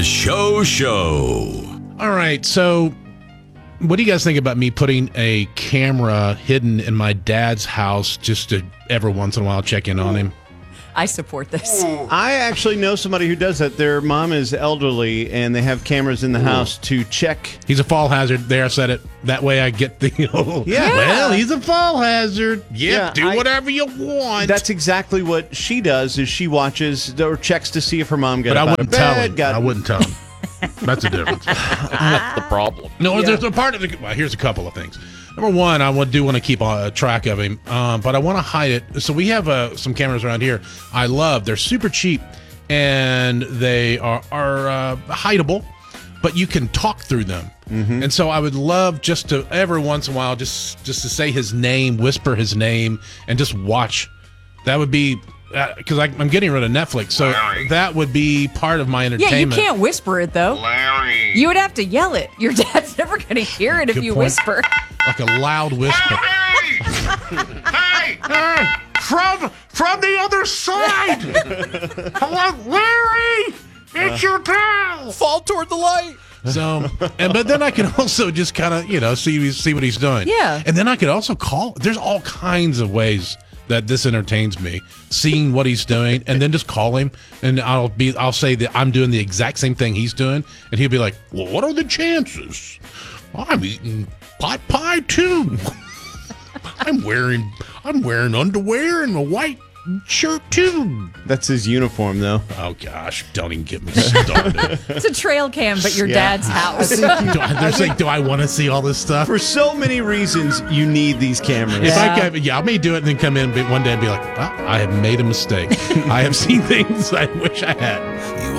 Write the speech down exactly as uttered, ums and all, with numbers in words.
Show Show. All right, so what do you guys think about me putting a camera hidden in my dad's house just to every once in a while check in on him? I support this. I actually know somebody who does that. Their mom is elderly, and they have cameras in the house to check. He's a fall hazard. There, I said it. That way I get the, oh, Yeah. well, he's a fall hazard. Yep, Yeah, do I- whatever you want. That's exactly what she does. Is she watches or checks to see if her mom got but I up out of wouldn't tell bed, him. got- I wouldn't tell him. That's the difference. That's the problem. No, there's a part of the. Well, here's a couple of things. Number one, I would- do want to keep uh, track of him, um, but I want to hide it. So we have uh, some cameras around here. I love. They're super cheap, and they are are uh, hideable, but you can talk through them. Mm-hmm. And so I would love just to every once in a while, just just to say his name, whisper his name, and just watch. That would be. Because I'm getting rid of Netflix, so Larry. that would be part of my Yeah, you entertainment. can't whisper it, though. Larry. You would have to yell it. Your dad's never going to hear it if Good you point. whisper. Like a loud whisper. Hey! Hey, from from the other side. Hello, Larry. It's your pal. Fall toward the light. So, and but then I can also just kind of you know see see what he's doing. Yeah. And then I could also call. There's all kinds of ways that this entertains me, seeing what he's doing, and then just call him, and I'll be I'll say that I'm doing the exact same thing he's doing, and he'll be like, "Well, what are the chances? I'm eating pot pie too. I'm wearing I'm wearing underwear and a white shirt too." That's his uniform, though. Oh gosh, don't even get me started. It's a trail cam, but your Yeah. dad's house. do I, they're saying, do I want to see all this stuff? For so many reasons, you need these cameras. If I can, yeah, I may do it and then come in one day and be like, well, I have made a mistake. I have seen things I wish I had.